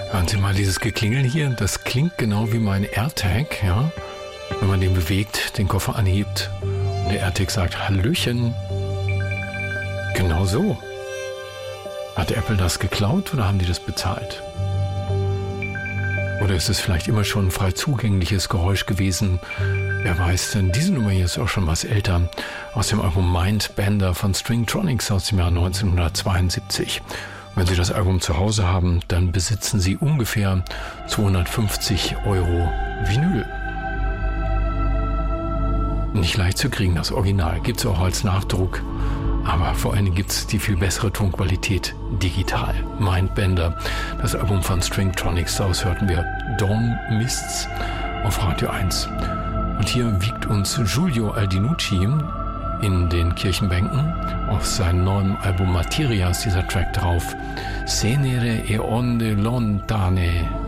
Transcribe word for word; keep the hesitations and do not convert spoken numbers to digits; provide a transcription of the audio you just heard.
Hören Sie mal dieses Geklingel hier, das klingt genau wie mein AirTag, ja? Wenn man den bewegt, den Koffer anhebt und der AirTag sagt Hallöchen. Genau so. Hat Apple das geklaut oder haben die das bezahlt? Oder ist es vielleicht immer schon ein frei zugängliches Geräusch gewesen? Wer weiß, denn diese Nummer hier ist auch schon was älter. Aus dem Album Mindbender von Stringtronics aus dem Jahr neunzehnhundertzweiundsiebzig. Wenn Sie das Album zu Hause haben, dann besitzen Sie ungefähr zweihundertfünfzig Euro Vinyl. Nicht leicht zu kriegen, das Original. Gibt es auch als Nachdruck. Aber vor allen Dingen gibt es die viel bessere Tonqualität digital. Mindbender, das Album von Stringtronics. Daraus hörten wir Dawn Mists auf Radio eins. Und hier wiegt uns Giulio Aldinucci in den Kirchenbänken. Auf seinem neuen Album Materia ist dieser Track drauf. Cenere e onde lontane.